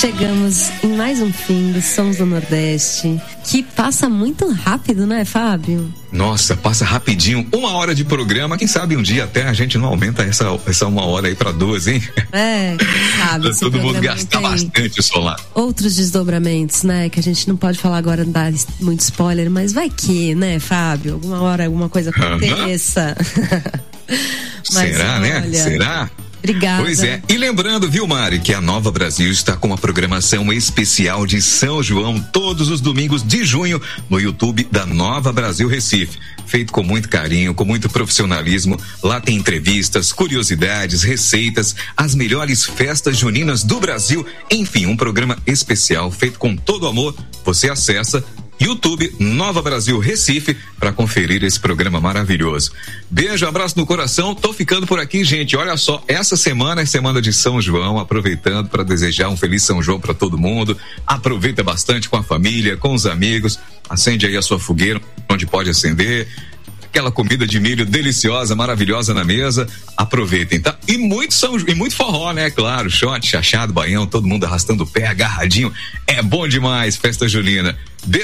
Chegamos em mais um fim do Sons do Nordeste, que passa muito rápido, né, Fábio? Nossa, passa rapidinho. 1 hora de programa, quem sabe um dia até a gente não aumenta essa 1 hora aí pra 2, hein? Quem sabe. Pra todo mundo gastar bastante o solar. Outros desdobramentos, né, que a gente não pode falar agora, não dar muito spoiler, mas vai que, né, Fábio? Alguma hora alguma coisa aconteça. Será, né? Será? Obrigada. Pois é. E lembrando, viu, Mari, que a Nova Brasil está com uma programação especial de São João todos os domingos de junho no YouTube da Nova Brasil Recife. Feito com muito carinho, com muito profissionalismo. Lá tem entrevistas, curiosidades, receitas, as melhores festas juninas do Brasil. Enfim, um programa especial feito com todo amor. Você acessa YouTube Nova Brasil Recife para conferir esse programa maravilhoso. Beijo, abraço no coração. Tô ficando por aqui, gente. Olha só, essa semana é semana de São João, aproveitando para desejar um feliz São João para todo mundo. Aproveita bastante com a família, com os amigos. Acende aí a sua fogueira onde pode acender. Aquela comida de milho deliciosa, maravilhosa na mesa. Aproveitem, tá? E muito forró, né? Claro, shot, chachado, baião, todo mundo arrastando o pé, agarradinho. É bom demais, festa julina.